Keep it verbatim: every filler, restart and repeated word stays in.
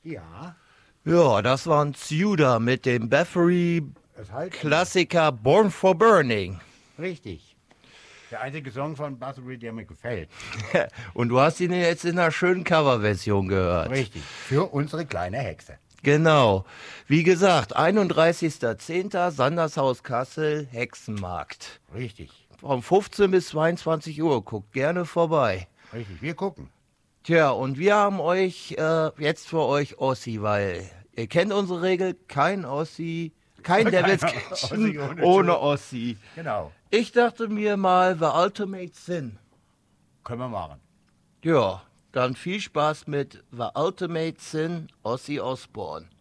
Ja. Ja, das war ein Tudor mit dem Bathory-Klassiker Born for Burning. Richtig. Der einzige Song von Bathory, der mir gefällt. Und du hast ihn jetzt in einer schönen Coverversion gehört. Richtig. Für unsere kleine Hexe. Genau. Wie gesagt, einunddreißigster zehnter Sandershaus Kassel, Hexenmarkt. Richtig. Von fünfzehn bis zweiundzwanzig Uhr. Guckt gerne vorbei. Richtig. Wir gucken. Tja, und wir haben euch äh, jetzt für euch Ossi, weil ihr kennt unsere Regel, kein Ossi, kein Devil's Kitchen ohne, ohne Ossi. Genau. Ich dachte mir mal, The Ultimate Sin. Können wir machen. Ja, dann viel Spaß mit The Ultimate Sin, Ozzy Osbourne.